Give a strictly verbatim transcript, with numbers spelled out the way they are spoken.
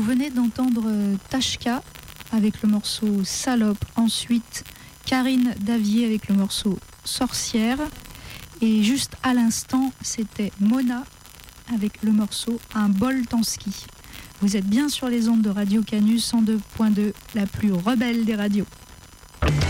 venez d'entendre Tashka avec le morceau Salope. Ensuite, Karine Davier avec le morceau Sorcière. Et juste à l'instant, c'était Mona avec le morceau Un bol en ski. Vous êtes bien sur les ondes de Radio Canus cent deux point deux, la plus rebelle des radios.